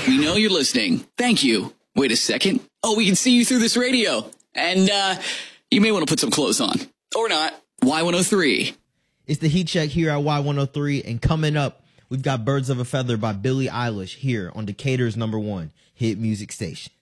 We know you're listening. Thank you. Wait a second. Oh, we can see you through this radio. And you may want to put some clothes on. Or not. Y103. It's the Heat Check here at Y103. And coming up, we've got Birds of a Feather by Billie Eilish here on Decatur's #1 hit music station.